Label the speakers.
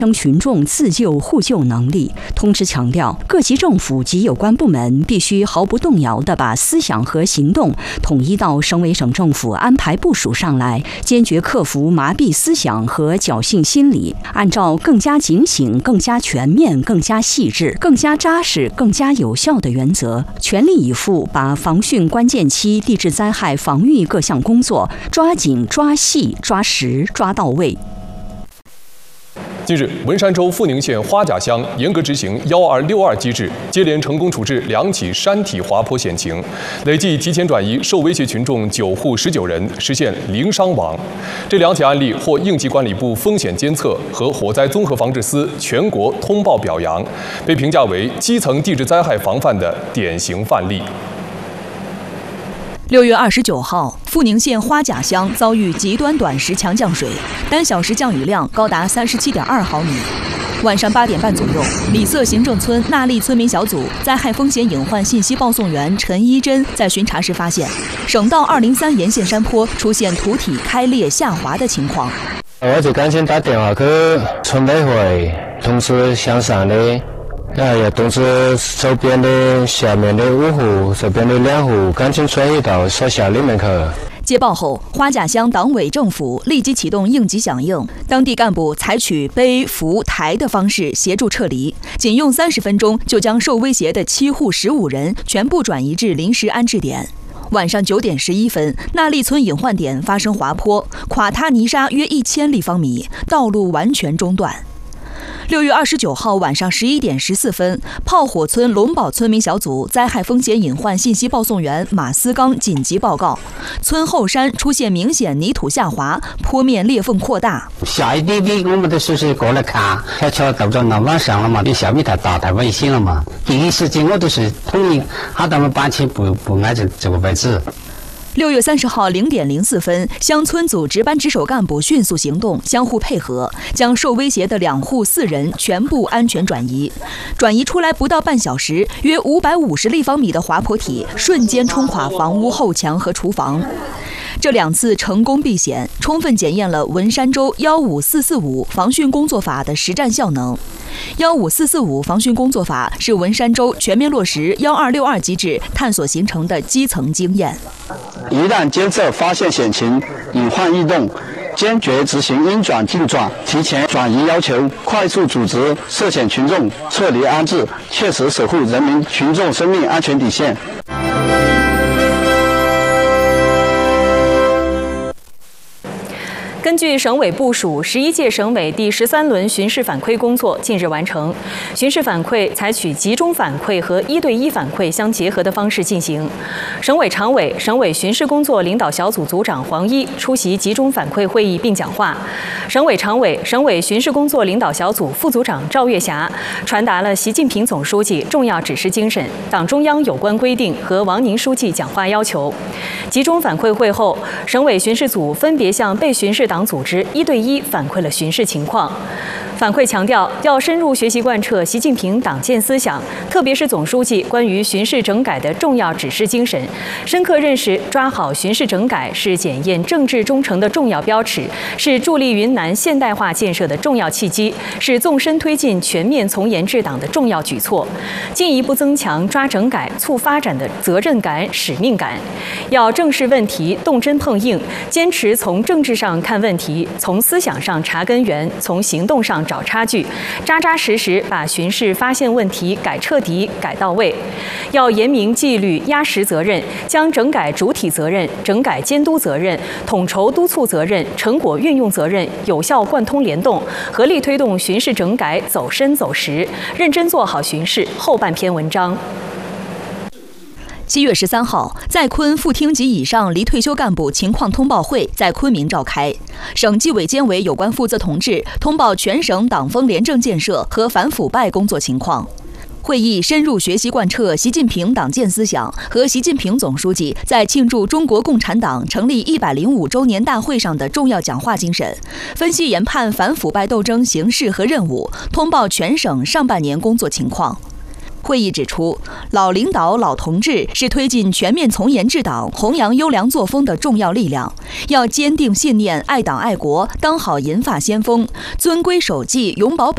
Speaker 1: 升群众自救互救能力，同时强调各级政府及有关部门必须毫不动摇地把思想和行动统一到省委省政府安排部署上来，坚决克服麻痹思想和侥幸心理，按照更加警醒、更加全面、更加细致、更加扎实、更加有效的原则，全力以赴把防汛关键期地质灾害防御各项工作抓紧、抓细、抓实、抓到位。
Speaker 2: 近日，文山州富宁县花甲乡严格执行1262机制，接连成功处置2起山体滑坡险情，累计提前转移受威胁群众9户19人，实现0伤亡。这2起案例获应急管理部风险监测和火灾综合防治司全国通报表扬，被评价为基层地质灾害防范的典型范例。
Speaker 3: 6月29号，富宁县花甲乡遭遇极端短时强降水，单小时降雨量高达37.2毫米。晚上8点半左右，李色行政村纳利村民小组灾害风险隐患信息报送员陈一珍在巡查时发现，省道203沿线山坡出现土体开裂下滑的情况。
Speaker 4: 我就赶紧打电话去村委会通知乡上的。也通知周边的下面的5户，这边的2户赶紧转移到所辖里面去。
Speaker 3: 接报后，花甲乡党委政府立即启动应急响应，当地干部采取背、扶、抬的方式协助撤离，仅用30分钟就将受威胁的7户15人全部转移至临时安置点。晚上9点11分，纳利村隐患点发生滑坡，垮塌泥沙约1000立方米，道路完全中断。6月29号晚上11点14分，炮火村龙堡村民小组灾害风险隐患信息报送员马思刚紧急报告，村后山出现明显泥土下滑，坡面裂缝扩大。
Speaker 5: 下一点点，我们都是过来看，瞧到到那晚上了嘛，比下面太大太危险了嘛。第一时间我都是统一喊他们搬迁不挨这个位置。
Speaker 3: 6月30号0点04分，乡村组值班值守干部迅速行动，相互配合，将受威胁的2户4人全部安全转移。转移出来不到半小时，约550立方米的滑坡体瞬间冲垮房屋后墙和厨房。这2次成功避险，充分检验了文山州15445防汛工作法的实战效能。15445防汛工作法是文山州全面落实1262机制探索形成的基层经验。
Speaker 6: 一旦监测发现险情、隐患异动，坚决执行应转尽转、提前转移要求，快速组织涉险群众撤离安置，切实守护人民群众生命安全底线。
Speaker 7: 根据省委部署，11届省委第13轮巡视反馈工作近日完成。巡视反馈采取集中反馈和1对1反馈相结合的方式进行。省委常委、省委巡视工作领导小组组长黄一出席集中反馈会议并讲话。省委常委、省委巡视工作领导小组副组长赵月霞传达了习近平总书记重要指示精神、党中央有关规定和王宁书记讲话要求。集中反馈会后，省委巡视组分别向被巡视党组织1对1反馈了巡视情况。反馈强调，要深入学习贯彻习近平党建思想，特别是总书记关于巡视整改的重要指示精神，深刻认识抓好巡视整改是检验政治忠诚的重要标尺，是助力云南现代化建设的重要契机，是纵深推进全面从严治党的重要举措，进一步增强抓整改促发展的责任感、使命感。要正视问题，动真碰硬，坚持从政治上看问题，从思想上查根源，从行动上找差距，扎扎实实把巡视发现问题改彻底、改到位。要严明纪律、压实责任，将整改主体责任、整改监督责任、统筹督促责任、成果运用责任有效贯通联动，合力推动巡视整改走深走实，认真做好巡视后半篇文章。
Speaker 3: 7月13号，在昆副厅级以上离退休干部情况通报会在昆明召开，省纪委监委有关负责同志通报全省党风廉政建设和反腐败工作情况。会议深入学习贯彻习近平党建思想和习近平总书记在庆祝中国共产党成立105周年大会上的重要讲话精神，分析研判反腐败斗争形势和任务，通报全省上半年工作情况。会议指出，老领导、老同志是推进全面从严治党、弘扬优良作风的重要力量，要坚定信念、爱党爱国，当好银发先锋，遵规守纪，永保本